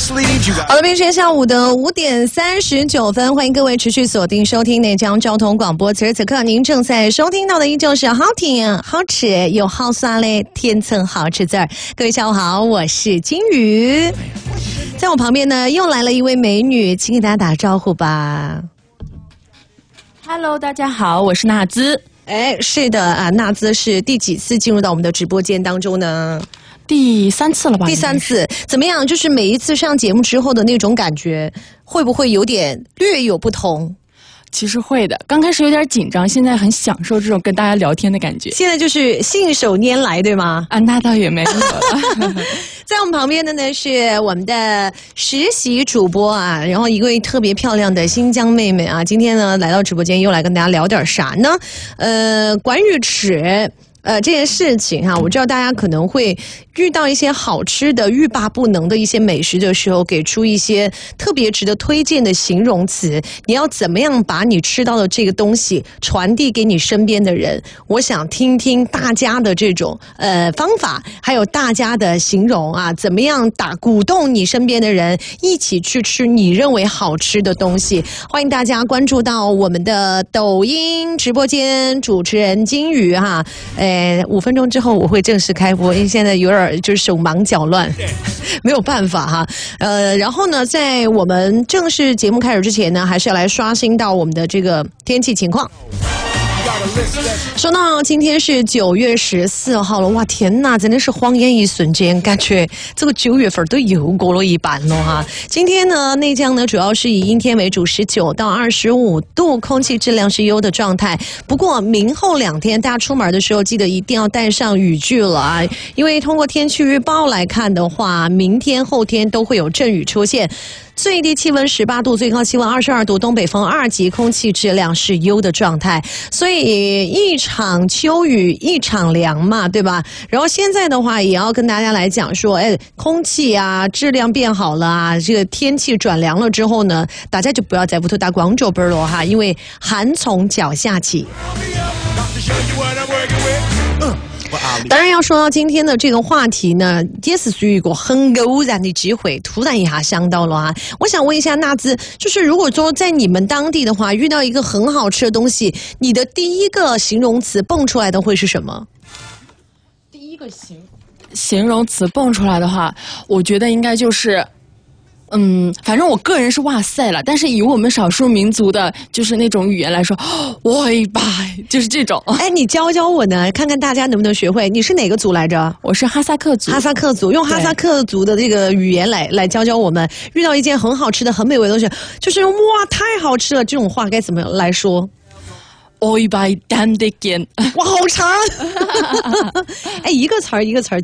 好了，北京下午的5点39分，欢迎各位持续锁定收听内江交通广播。此时此刻，您正在收听到的依旧是好听、好吃又好酸嘞天层好吃字儿。各位下午好，我是金鱼，在我旁边呢又来了一位美女，请给大家打个招呼吧。 Hello， 大家好，我是娜兹。 哎，是的啊，娜兹是第几次进入到我们的直播间当中呢？ 第3次了吧？ 第3次，怎么样？就是每一次上节目之后的那种感觉，会不会有点略有不同？ 其实会的，刚开始有点紧张，现在很享受这种跟大家聊天的感觉。 现在就是信手拈来，对吗？ 啊，那倒也没有了。 在我们旁边的呢是我们的实习主播啊，然后一位特别漂亮的新疆妹妹啊，今天呢来到直播间又来跟大家聊点啥呢？关于吃。这件事情哈，我知道大家可能会遇到一些好吃的欲罢不能的一些美食的时候，给出一些特别值得推荐的形容词。你要怎么样把你吃到的这个东西传递给你身边的人？我想听听大家的这种方法，还有大家的形容啊，怎么样鼓动你身边的人一起去吃你认为好吃的东西？欢迎大家关注到我们的抖音直播间，主持人金鱼哈。5分钟之后我会正式开播，因为现在有点就是手忙脚乱，没有办法哈。然后呢，在我们正式节目开始之前呢，还是要来刷新到我们的这个天气情况。说到今天是9月14号了，哇天哪，真的是晃眼一瞬间，感觉这个9月份都又过了一半了哈。今天呢，内江呢主要是以阴天为主，19到25度，空气质量是优的状态。不过明后2天大家出门的时候，记得一定要带上雨具了啊，因为通过天气预报来看的话，明天后天都会有阵雨出现。最低气温18度，最高气温22度，东北风2级，空气质量是优的状态。所以一场秋雨一场凉嘛，对吧？然后现在的话也要跟大家来讲说，空气啊质量变好了啊，这个天气转凉了之后呢，大家就不要在屋头打光脚板了哈，因为寒从脚下起。当然要说到今天的这个话题呢，也是属于一个很偶然的机会，突然一下想到了啊。我想问一下娜兹，就是如果说在你们当地的话，遇到一个很好吃的东西，你的第一个形容词蹦出来的会是什么？ 第一个形容词蹦出来的话，我觉得应该就是反正我个人是哇塞了，但是以我们少数民族的就是那种语言来说，喂吧，就是这种。 你教教我呢，看看大家能不能学会。你是哪个族来着？ 我是哈萨克族。 哈萨克族，用哈萨克族的这个语言来教教我们，遇到一件很好吃的、很美味的东西，就是哇，太好吃了，这种话该怎么来说？ 喂吧，damn的见， 哇，好长！一个词儿一个词儿